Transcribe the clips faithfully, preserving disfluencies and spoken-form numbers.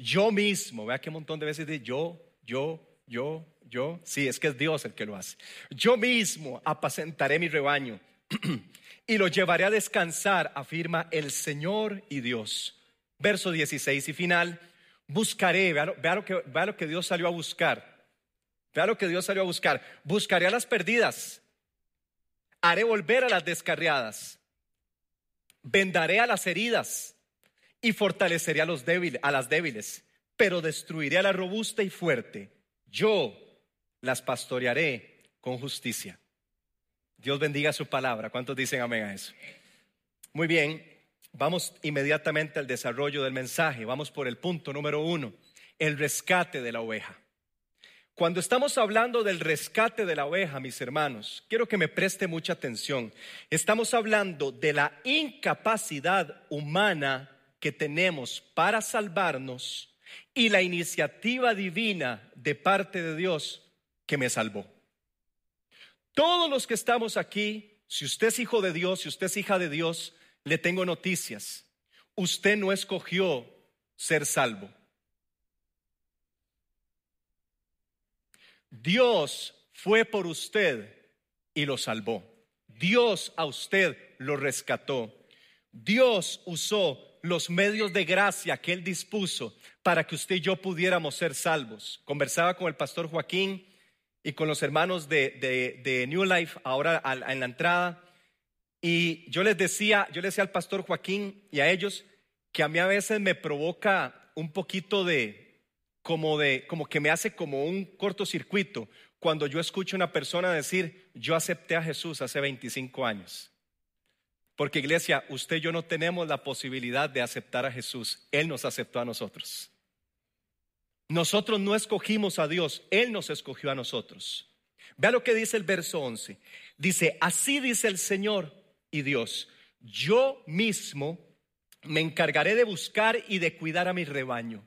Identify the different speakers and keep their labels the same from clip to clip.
Speaker 1: Yo mismo, vea qué montón de veces de yo, yo, yo, yo. Sí, es que es Dios el que lo hace. Yo mismo apacentaré mi rebaño y lo llevaré a descansar, afirma el Señor y Dios. Verso dieciséis y final. Buscaré, vea lo, vea lo que, vea lo que Dios salió a buscar. Vea lo que Dios salió a buscar. Buscaré a las perdidas. Haré volver a las descarriadas. Vendaré a las heridas y fortaleceré a los débiles, a las débiles, pero destruiré a la robusta y fuerte. Yo las pastorearé con justicia. Dios bendiga su palabra. ¿Cuántos dicen amén a eso? Muy bien, vamos inmediatamente al desarrollo del mensaje. Vamos por el punto número uno, el rescate de la oveja. Cuando estamos hablando del rescate de la oveja, mis hermanos, quiero que me preste mucha atención. Estamos hablando de la incapacidad humana que tenemos para salvarnos y la iniciativa divina de parte de Dios que me salvó. Todos los que estamos aquí, si usted es hijo de Dios, si usted es hija de Dios, le tengo noticias. Usted no escogió ser salvo. Dios fue por usted y lo salvó. Dios a usted lo rescató. Dios usó los medios de gracia que Él dispuso para que usted y yo pudiéramos ser salvos. Conversaba con el pastor Joaquín y con los hermanos de, de, de New Life ahora en la entrada, y yo les decía, yo les decía al pastor Joaquín y a ellos que a mí a veces me provoca un poquito de como de como que me hace como un cortocircuito cuando yo escucho a una persona decir: yo acepté a Jesús hace veinticinco años. Porque, iglesia, usted y yo no tenemos la posibilidad de aceptar a Jesús. Él nos aceptó a nosotros. Nosotros no escogimos a Dios, Él nos escogió a nosotros. Vea lo que dice el verso once. Dice: así dice el Señor y Dios, yo mismo me encargaré de buscar y de cuidar a mi rebaño.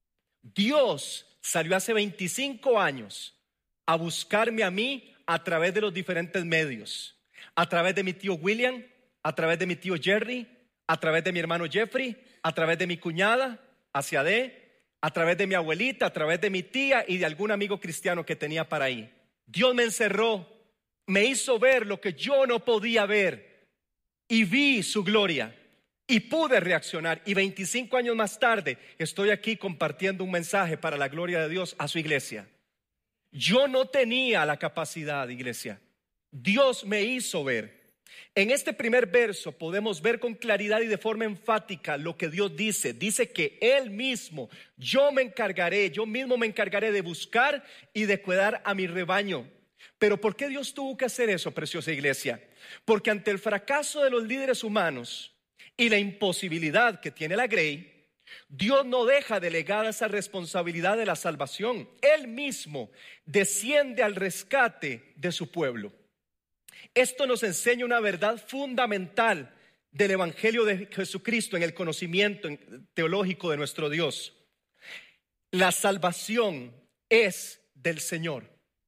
Speaker 1: Dios salió hace veinticinco años a buscarme a mí a través de los diferentes medios. A través de mi tío William, a través de mi tío Jerry, a través de mi hermano Jeffrey, a través de mi cuñada, Asiade, a través de mi abuelita, a través de mi tía y de algún amigo cristiano que tenía para ahí. Dios me encerró, me hizo ver lo que yo no podía ver y vi su gloria y pude reaccionar. Y veinticinco años más tarde estoy aquí compartiendo un mensaje para la gloria de Dios a su iglesia. Yo no tenía la capacidad, iglesia. Dios me hizo ver. En este primer verso podemos ver con claridad y de forma enfática lo que Dios dice. Dice que Él mismo, yo me encargaré, yo mismo me encargaré de buscar y de cuidar a mi rebaño. Pero ¿por qué Dios tuvo que hacer eso, preciosa iglesia? Porque ante el fracaso de los líderes humanos y la imposibilidad que tiene la Grey, Dios no deja delegada esa responsabilidad de la salvación. Él mismo desciende al rescate de su pueblo. Esto nos enseña una verdad fundamental del Evangelio de Jesucristo en el conocimiento teológico de nuestro Dios. La salvación es del Señor.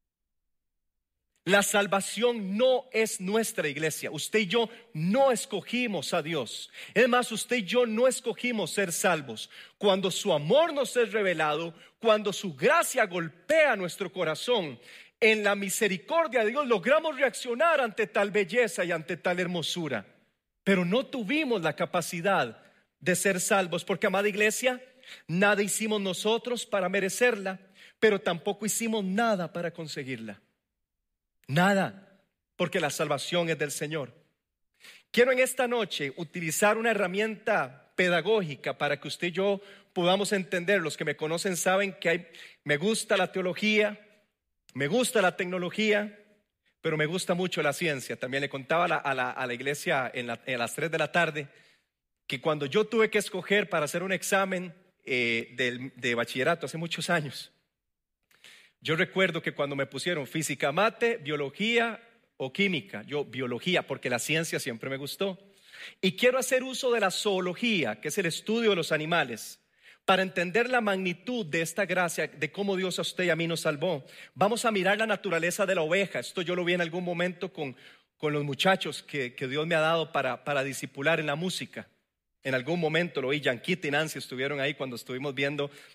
Speaker 1: La salvación no es nuestra, iglesia. Usted y yo no escogimos a Dios. Es más, usted y yo no escogimos ser salvos. Cuando su amor nos es revelado, cuando su gracia golpea nuestro corazón, en la misericordia de Dios logramos reaccionar ante tal belleza y ante tal hermosura. Pero no tuvimos la capacidad de ser salvos, porque, amada iglesia, nada hicimos nosotros para merecerla, pero tampoco hicimos nada para conseguirla. Nada, porque la salvación es del Señor. Quiero en esta noche utilizar una herramienta pedagógica para que usted y yo podamos entender. Los que me conocen saben que hay, me gusta la teología, me gusta la tecnología, pero me gusta mucho la ciencia. También le contaba a la, a la, a la iglesia en, la, en las tres de la tarde que cuando yo tuve que escoger para hacer un examen eh, de, de bachillerato hace muchos años, yo recuerdo que cuando me pusieron física, mate, biología o química, yo biología porque la ciencia siempre me gustó. Y quiero hacer uso de la zoología, que es el estudio de los animales, para entender la magnitud de esta gracia, de cómo Dios a usted y a mí nos salvó. Vamos a mirar la naturaleza de la oveja. Esto yo lo vi en algún momento con, con los muchachos que, que Dios me ha dado para, para discipular en la música. En algún momento lo vi, Yanquita y Nancy estuvieron ahí cuando estuvimos viendo